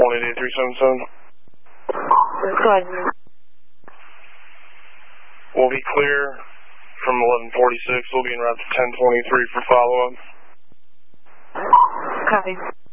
188-377. Go ahead. We'll be clear from 1146. We'll be en route to 1023 for follow-up. Copy.